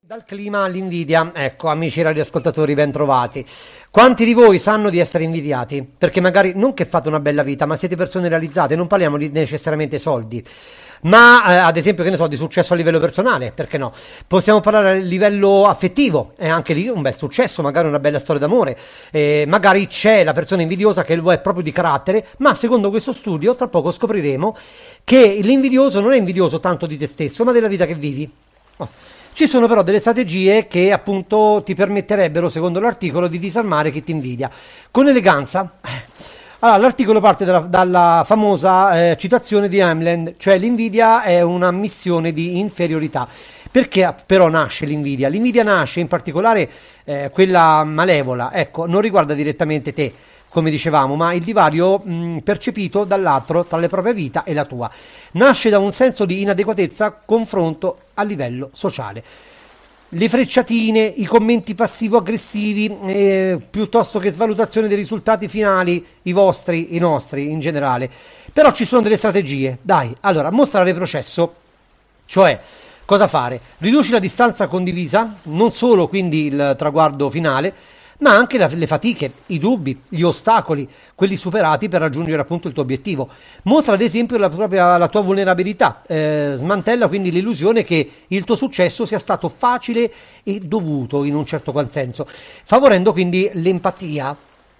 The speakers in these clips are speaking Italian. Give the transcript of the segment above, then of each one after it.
Dal clima all'invidia, ecco, amici radioascoltatori, ben trovati. Quanti di voi sanno di essere invidiati? Perché magari non che fate una bella vita, ma siete persone realizzate, non parliamo di necessariamente soldi, ma ad esempio, che ne so, di successo a livello personale, perché no? Possiamo parlare a livello affettivo, è anche lì un bel successo, magari una bella storia d'amore, magari c'è la persona invidiosa che lo è proprio di carattere, ma secondo questo studio, tra poco scopriremo che l'invidioso non è invidioso tanto di te stesso, ma della vita che vivi. Oh. Ci sono però delle strategie che appunto ti permetterebbero, secondo l'articolo, di disarmare chi ti invidia. Con eleganza. Allora, l'articolo parte dalla famosa citazione di Hamlet, cioè l'invidia è una missione di inferiorità. Perché però nasce l'invidia? L'invidia nasce in particolare quella malevola, ecco, non riguarda direttamente te, come dicevamo, ma il divario percepito dall'altro tra la propria vita e la tua. Nasce da un senso di inadeguatezza confronto a livello sociale. Le frecciatine, i commenti passivo-aggressivi, piuttosto che svalutazione dei risultati finali, i vostri, i nostri in generale. Però ci sono delle strategie. Dai, allora, mostrare processo, cioè cosa fare? Riduci la distanza condivisa, non solo quindi il traguardo finale, ma anche le fatiche, i dubbi, gli ostacoli, quelli superati per raggiungere appunto il tuo obiettivo. Mostra ad esempio la tua vulnerabilità, smantella quindi l'illusione che il tuo successo sia stato facile e dovuto in un certo qual senso, favorendo quindi l'empatia.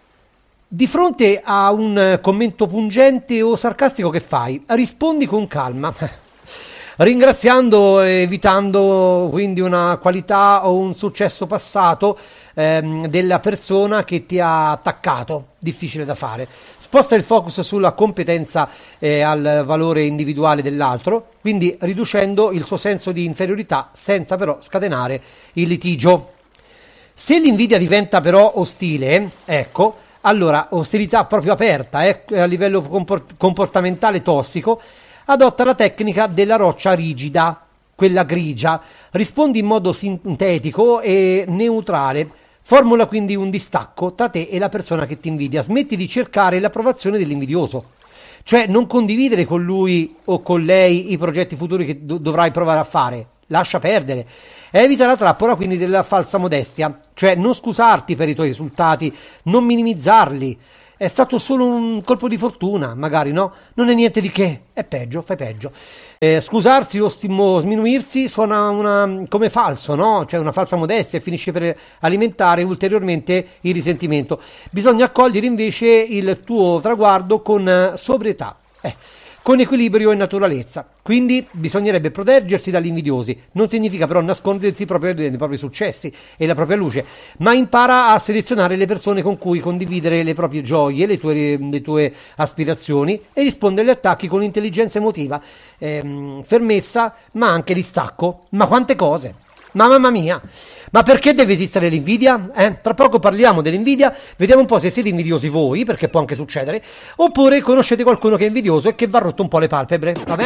Di fronte a un commento pungente o sarcastico, che fai? Rispondi con calma. Ringraziando e evitando quindi una qualità o un successo passato della persona che ti ha attaccato, difficile da fare. Sposta il focus sulla competenza al valore individuale dell'altro, quindi riducendo il suo senso di inferiorità senza però scatenare il litigio. Se l'invidia diventa però ostile, ecco, allora ostilità proprio aperta, a livello comportamentale tossico, adotta la tecnica della roccia rigida, quella grigia, rispondi in modo sintetico e neutrale, formula quindi un distacco tra te e la persona che ti invidia, smetti di cercare l'approvazione dell'invidioso, cioè non condividere con lui o con lei i progetti futuri che dovrai provare a fare, lascia perdere, evita la trappola quindi della falsa modestia, cioè non scusarti per i tuoi risultati, non minimizzarli. È stato solo un colpo di fortuna, magari, no? Non è niente di che, è peggio, fai peggio. Scusarsi o sminuirsi suona come falso, no? Cioè una falsa modestia e finisce per alimentare ulteriormente il risentimento. Bisogna accogliere invece il tuo traguardo con sobrietà, con equilibrio e naturalezza. Quindi bisognerebbe proteggersi dagli invidiosi. Non significa però nascondersi nei propri successi e la propria luce, ma impara a selezionare le persone con cui condividere le proprie gioie, le tue aspirazioni e rispondere agli attacchi con intelligenza emotiva, fermezza, ma anche distacco. Ma quante cose! Ma mamma mia! Ma perché deve esistere l'invidia? Tra poco parliamo dell'invidia, vediamo un po' se siete invidiosi voi, perché può anche succedere, oppure conoscete qualcuno che è invidioso e che va rotto un po' le palpebre, va bene?